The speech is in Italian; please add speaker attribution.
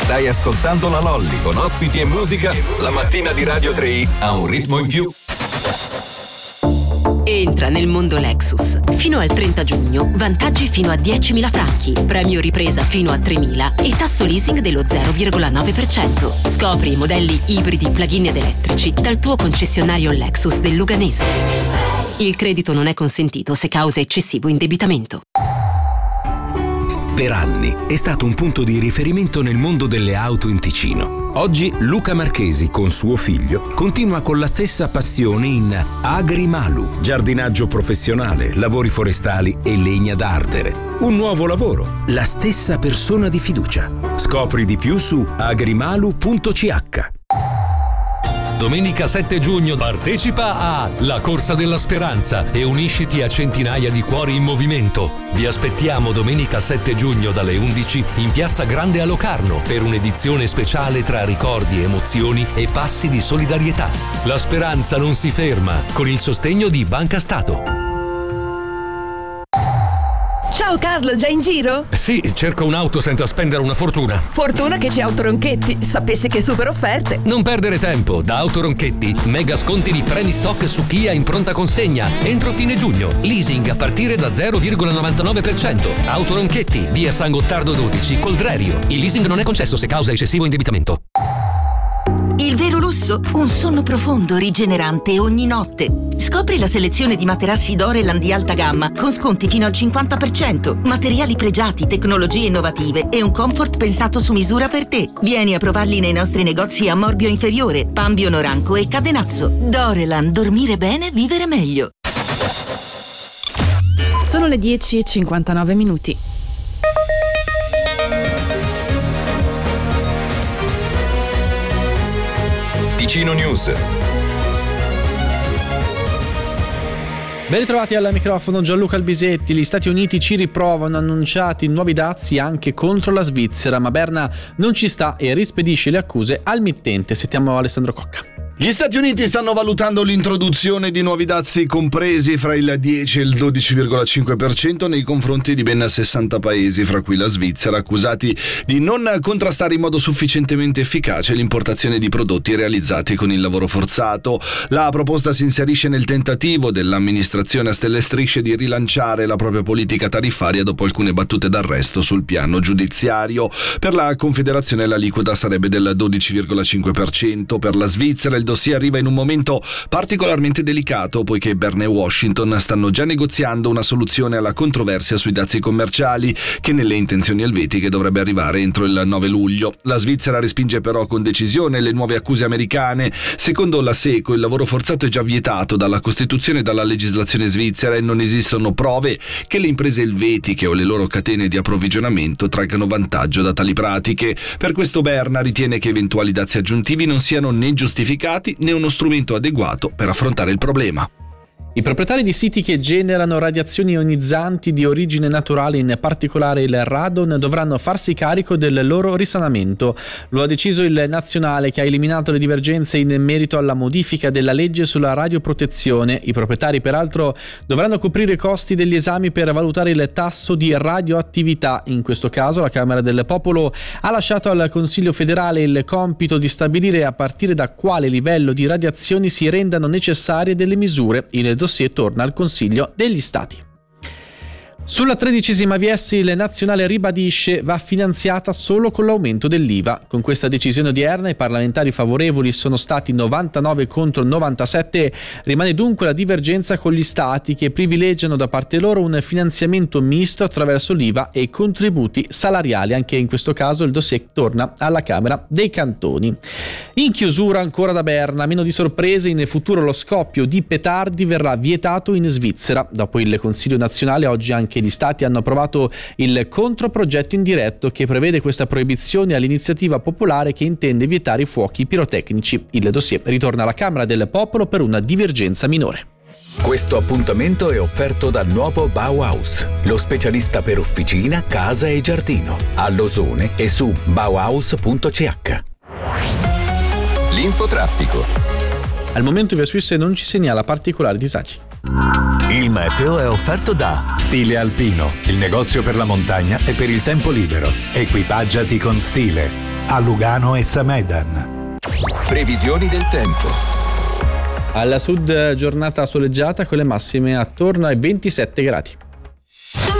Speaker 1: Stai ascoltando La Lolli con ospiti e musica. La mattina di Radio 3 ha un ritmo in più.
Speaker 2: Entra nel mondo Lexus. Fino al 30 giugno, vantaggi fino a 10.000 franchi, premio ripresa fino a 3.000 e tasso leasing dello 0,9%. Scopri i modelli ibridi plug-in ed elettrici dal tuo concessionario Lexus del Luganese. Il credito non è consentito se causa eccessivo indebitamento.
Speaker 3: Per anni è stato un punto di riferimento nel mondo delle auto in Ticino. Oggi Luca Marchesi con suo figlio continua con la stessa passione in Agrimalu, giardinaggio professionale, lavori forestali e legna da ardere. Un nuovo lavoro, la stessa persona di fiducia. Scopri di più su agrimalu.ch.
Speaker 4: Domenica 7 giugno partecipa a La Corsa della Speranza e unisciti a centinaia di cuori in movimento. Vi aspettiamo domenica 7 giugno dalle 11 in Piazza Grande a Locarno per un'edizione speciale tra ricordi, emozioni e passi di solidarietà. La speranza non si ferma con il sostegno di Banca Stato.
Speaker 5: Ciao Carlo, già in giro?
Speaker 4: Sì, cerco un'auto senza spendere una fortuna.
Speaker 5: Fortuna che c'è Autoronchetti, sapessi che super offerte.
Speaker 4: Non perdere tempo, da Autoronchetti, mega sconti di premi stock su Kia in pronta consegna entro fine giugno. Leasing a partire da 0,99%. Autoronchetti, via San Gottardo 12, Coldrerio. Il leasing non è concesso se causa eccessivo indebitamento.
Speaker 6: Il vero lusso? Un sonno profondo, rigenerante ogni notte. Scopri la selezione di materassi Doreland di alta gamma con sconti fino al 50%, materiali pregiati, tecnologie innovative e un comfort pensato su misura per te. Vieni a provarli nei nostri negozi a Morbio Inferiore, Pambio Noranco e Cadenazzo. Doreland, dormire bene, vivere meglio.
Speaker 7: Sono le 10:59.
Speaker 1: Ticino News.
Speaker 8: Ben ritrovati al microfono Gianluca Albisetti. Gli Stati Uniti ci riprovano, annunciati nuovi dazi anche contro la Svizzera, ma Berna non ci sta e rispedisce le accuse al mittente. Sentiamo Alessandro Cocca.
Speaker 9: Gli Stati Uniti stanno valutando l'introduzione di nuovi dazi compresi fra il 10 e il 12,5% nei confronti di ben 60 paesi, fra cui la Svizzera, accusati di non contrastare in modo sufficientemente efficace l'importazione di prodotti realizzati con il lavoro forzato. La proposta si inserisce nel tentativo dell'amministrazione a stelle e strisce di rilanciare la propria politica tariffaria dopo alcune battute d'arresto sul piano giudiziario. Per la Confederazione l'aliquota sarebbe del 12,5%, per la Svizzera il dossier arriva in un momento particolarmente delicato, poiché Berna e Washington stanno già negoziando una soluzione alla controversia sui dazi commerciali che nelle intenzioni elvetiche dovrebbe arrivare entro il 9 luglio. La Svizzera respinge però con decisione le nuove accuse americane. Secondo la SECO il lavoro forzato è già vietato dalla Costituzione e dalla legislazione svizzera e non esistono prove che le imprese elvetiche o le loro catene di approvvigionamento traggano vantaggio da tali pratiche. Per questo Berna ritiene che eventuali dazi aggiuntivi non siano né giustificati né uno strumento adeguato per affrontare il problema.
Speaker 8: I proprietari di siti che generano radiazioni ionizzanti di origine naturale, in particolare il radon, dovranno farsi carico del loro risanamento. Lo ha deciso il Nazionale, che ha eliminato le divergenze in merito alla modifica della legge sulla radioprotezione. I proprietari, peraltro, dovranno coprire i costi degli esami per valutare il tasso di radioattività. In questo caso la Camera del Popolo ha lasciato al Consiglio federale il compito di stabilire a partire da quale livello di radiazioni si rendano necessarie delle misure. Il dossier torna al Consiglio degli Stati. Sulla 13ª VS il Nazionale ribadisce va finanziata solo con l'aumento dell'IVA. Con questa decisione odierna i parlamentari favorevoli sono stati 99 contro 97. Rimane dunque la divergenza con gli Stati, che privilegiano da parte loro un finanziamento misto attraverso l'IVA e contributi salariali. Anche in questo caso il dossier torna alla Camera dei Cantoni. In chiusura ancora da Berna, meno di sorprese, in futuro lo scoppio di petardi verrà vietato in Svizzera. Dopo il Consiglio nazionale oggi anche gli Stati hanno approvato il controprogetto indiretto che prevede questa proibizione all'iniziativa popolare che intende vietare i fuochi pirotecnici. Il dossier ritorna alla Camera del Popolo per una divergenza minore.
Speaker 3: Questo appuntamento è offerto dal nuovo Bauhaus, lo specialista per officina, casa e giardino, a Losone e su bauhaus.ch.
Speaker 1: L'infotraffico.
Speaker 8: Al momento Via Swiss non ci segnala particolari disagi.
Speaker 10: Il meteo è offerto da Stile Alpino, il negozio per la montagna e per il tempo libero. Equipaggiati con stile.
Speaker 11: a Lugano e Samedan.
Speaker 1: Previsioni del tempo.
Speaker 8: Al sud giornata soleggiata con le massime attorno ai 27 gradi.